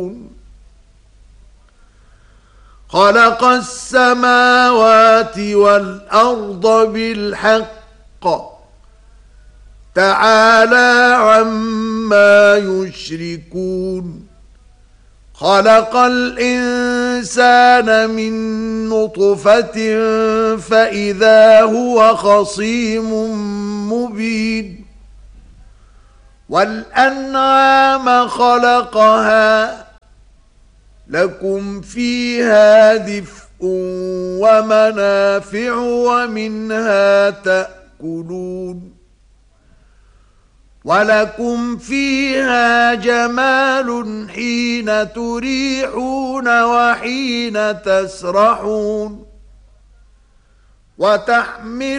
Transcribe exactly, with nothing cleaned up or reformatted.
خلق السماوات والأرض بالحق تعالى عما يشركون خلق الإنسان من نطفة فإذا هو خصيم مبين والأنعام خلقها لكم فيها دفء ومنافع ومنها تأكلون ولكم فيها جمال حين تريحون وحين تسرحون وتحمل